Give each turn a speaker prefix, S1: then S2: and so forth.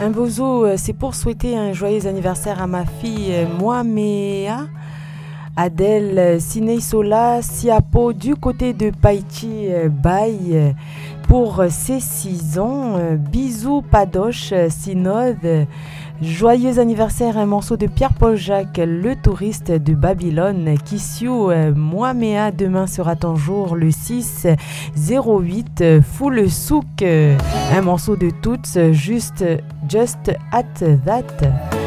S1: Un bozo, c'est pour souhaiter un joyeux anniversaire à ma fille Moaméa Adèle Sineïsola Siapo du côté de Païti Baye pour ses 6 ans. Bisous Padoche Synode. Joyeux anniversaire, un morceau de Pierre-Paul Jacques, le touriste de Babylone. Kissou Moaméa, demain sera ton jour, le 6-08. Fou le souk, un morceau de Toots, Just at That.